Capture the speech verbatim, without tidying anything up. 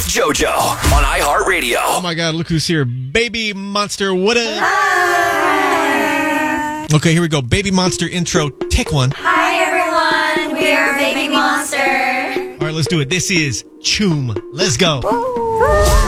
JoJo on iHeartRadio. Oh my God, look who's here. Baby Monster, what a... Hi. Okay, here we go. Baby Monster intro, take one. Hi, everyone. We are Baby Monster. All right, let's do it. This is Choom. Let's go.